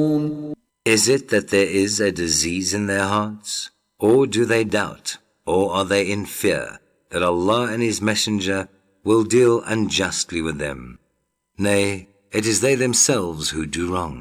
Is it that there is a disease in their hearts? Or do they doubt? Or are they in fear that Allah and His Messenger will deal unjustly with them? Nay, it is they themselves who do wrong.